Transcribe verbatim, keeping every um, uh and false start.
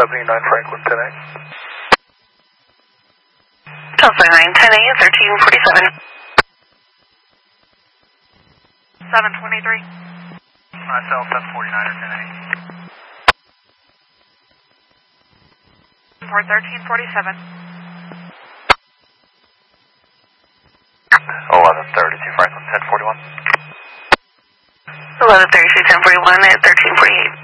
seventy-nine Franklin, ten eight. seventy-nine, ten eight, thirteen forty-seven. seven twenty-three. Myself, seven forty-nine or ten eight. For thirteen forty-seven. eleven thirty-two Franklin, ten forty-one. eleven thirty-two, ten forty-one at thirteen forty-eight.